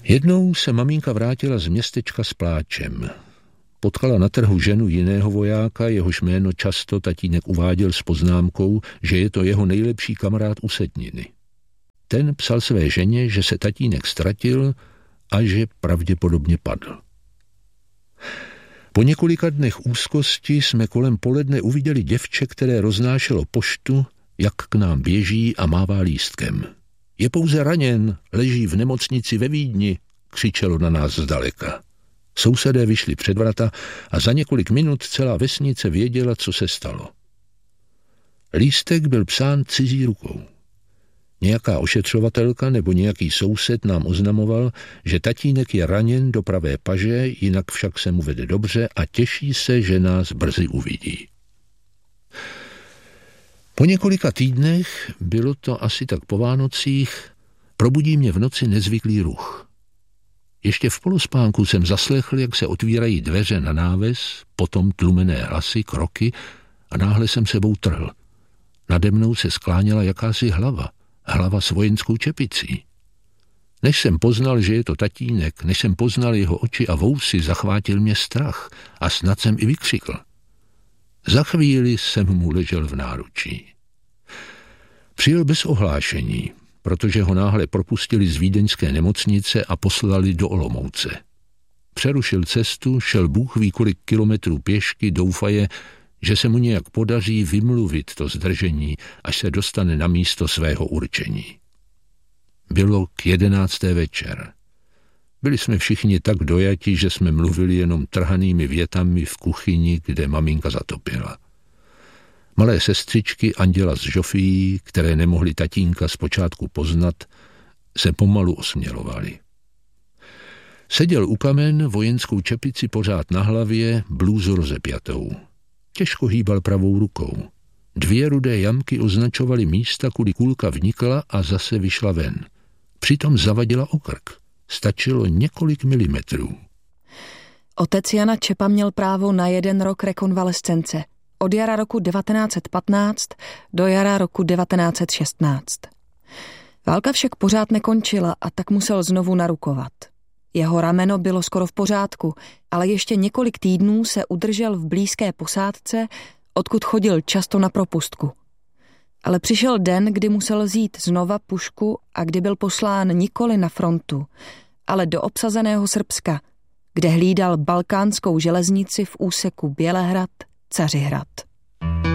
Jednou se maminka vrátila z městečka s pláčem. Potkala na trhu ženu jiného vojáka, jehož jméno často tatínek uváděl s poznámkou, že je to jeho nejlepší kamarád u setniny. Ten psal své ženě, že se tatínek ztratil a že pravděpodobně padl. Po několika dnech úzkosti jsme kolem poledne uviděli děvče, které roznášelo poštu, jak k nám běží a mává lístkem. Je pouze raněn, leží v nemocnici ve Vídni, křičelo na nás zdaleka. Sousedé vyšli před vrata a za několik minut celá vesnice věděla, co se stalo. Lístek byl psán cizí rukou. Nějaká ošetřovatelka nebo nějaký soused nám oznamoval, že tatínek je raněn do pravé paže, jinak však se mu vede dobře a těší se, že nás brzy uvidí. Po několika týdnech, bylo to asi tak po Vánocích, probudí mě v noci nezvyklý ruch. Ještě v polospánku jsem zaslechl, jak se otvírají dveře na náves, potom tlumené hlasy, kroky a náhle jsem sebou trhl. Nade mnou se skláněla jakási hlava s vojenskou čepicí. Než jsem poznal, že je to tatínek, než jsem poznal jeho oči a vousy, zachvátil mě strach a snad jsem i vykřikl. Za chvíli jsem mu ležel v náručí. Přijel bez ohlášení, protože ho náhle propustili z vídeňské nemocnice a poslali do Olomouce. Přerušil cestu, šel Bůh ví kolik kilometrů pěšky, doufaje, že se mu nějak podaří vymluvit to zdržení, až se dostane na místo svého určení. Bylo k 11. večer. Byli jsme všichni tak dojati, že jsme mluvili jenom trhanými větami v kuchyni, kde maminka zatopila. Malé sestřičky Anděla s Žofií, které nemohly tatínka zpočátku poznat, se pomalu osmělovaly. Seděl u kamen, vojenskou čepici pořád na hlavě, blůzu rozepjatou. Těžko hýbal pravou rukou. 2 rudé jamky označovaly místa, kudy kulka vnikla a zase vyšla ven. Přitom zavadila o krk. Stačilo několik milimetrů. Otec Jana Čepa měl právo na 1 rok rekonvalescence. Od jara roku 1915 do jara roku 1916. Válka však pořád nekončila a tak musel znovu narukovat. Jeho rameno bylo skoro v pořádku, ale ještě několik týdnů se udržel v blízké posádce, odkud chodil často na propustku. Ale přišel den, kdy musel vzít znova pušku a kdy byl poslán nikoli na frontu, ale do obsazeného Srbska, kde hlídal balkánskou železnici v úseku Bělehrad – Cařihrad.